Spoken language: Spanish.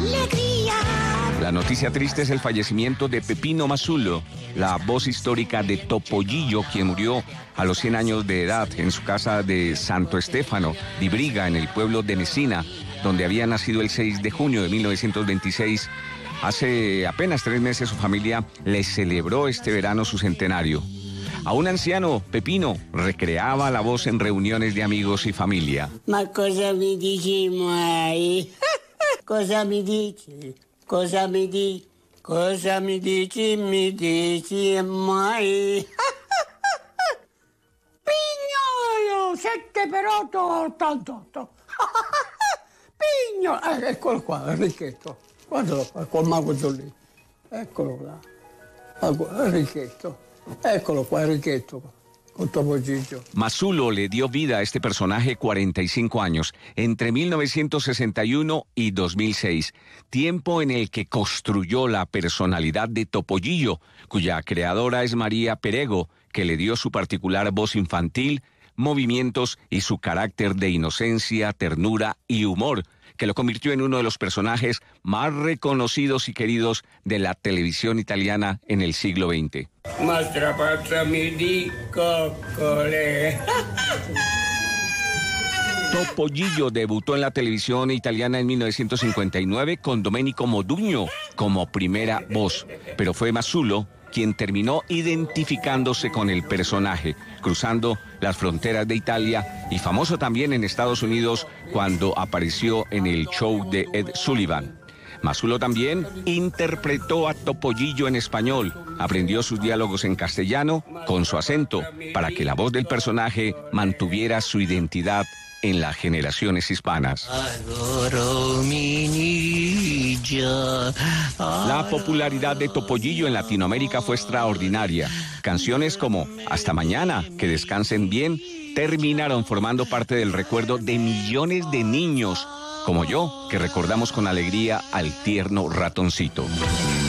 La noticia triste es el fallecimiento de Pepino Mazzulo, la voz histórica de Topollillo, quien murió a los 100 años de edad en su casa de Santo Stefano di Briga, en el pueblo de Messina, donde había nacido el 6 de junio de 1926. Hace apenas 3 meses su familia le celebró este verano su centenario. A un anciano, Pepino recreaba la voz en reuniones de amigos y familia. Ma cosa mi dici mai? Cosa mi dici? Cosa mi dici? Cosa mi dici mai? Pignolo, 7 per 8, 88. Pignolo, eccolo qua, Enrichetto. Guardalo qua, col mago lì. Eccolo là. Enrichetto. Eccolo qua, Enrichetto. Con Topollillo. Mazzulo le dio vida a este personaje 45 años, entre 1961 y 2006, tiempo en el que construyó la personalidad de Topollillo, cuya creadora es María Perego, que le dio su particular voz infantil, movimientos y su carácter de inocencia, ternura y humor, que lo convirtió en uno de los personajes más reconocidos y queridos de la televisión italiana en el siglo XX. Mastrapazami di coccole. Topollillo debutó en la televisión italiana en 1959 con Domenico Modugno como primera voz, pero fue Mazzulo quien terminó identificándose con el personaje, cruzando las fronteras de Italia y famoso también en Estados Unidos cuando apareció en el show de Ed Sullivan. Mazzulo también interpretó a Topollillo en español, aprendió sus diálogos en castellano con su acento para que la voz del personaje mantuviera su identidad en las generaciones hispanas. La popularidad de Topollillo en Latinoamérica fue extraordinaria. Canciones como Hasta mañana, que descansen bien, terminaron formando parte del recuerdo de millones de niños, como yo, que recordamos con alegría al tierno ratoncito.